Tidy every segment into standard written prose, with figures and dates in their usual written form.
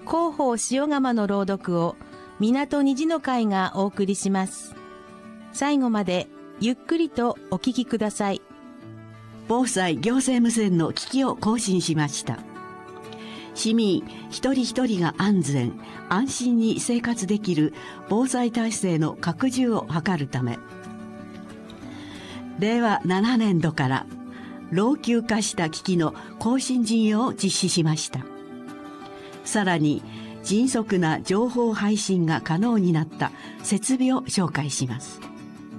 広報塩釜の朗読を港虹の会がお送りします。最後までゆっくりとお聞きください。 防災行政無線の機器を更新しました。市民一人一人が安全安心に生活できる防災体制の拡充を図るため、令和7年度から老朽化した機器の更新事業を実施しました。さらに迅速な情報配信が可能になった設備を紹介します。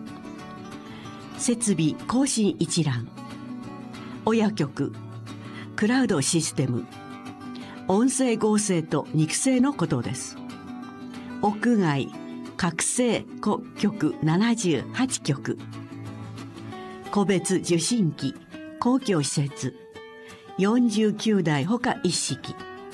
設備更新一覧、親局、クラウドシステム、音声合成と肉声のことです。屋外、拡声局78局、個別受信機、公共施設、49台ほか一式。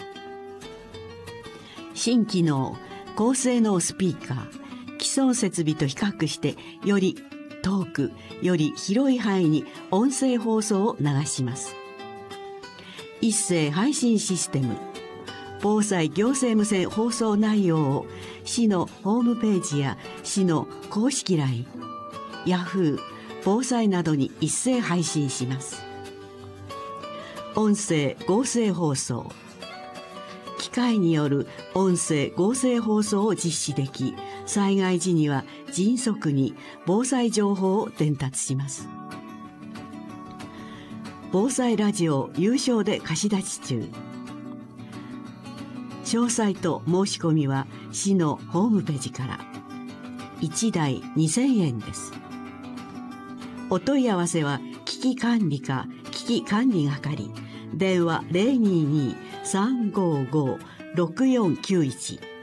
新機能、高性能スピーカー、既存設備と比較してより遠く、より広い範囲に音声放送を流します。一斉配信システム、防災行政無線放送内容を市のホームページや市の公式 LINE、ヤフー、防災などに一斉配信します。音声合成放送、機械による音声合成放送を実施でき、災害時には迅速に防災情報を伝達します。防災ラジオ有償で貸し出し中。詳細と申し込みは市のホームページから。1台2000円です。お問い合わせは危機管理課危機管理係、電話022-355-6491